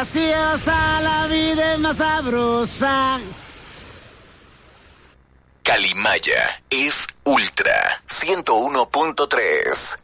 graciosa, la vida es más sabrosa. Calimaya es Ultra 101.3.